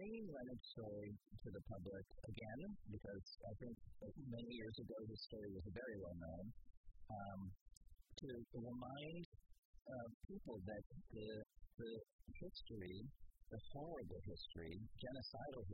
bringing Leonard's story to the public again, because I think many years ago his story was very well known, to remind people that the history, the horrible history, genocidal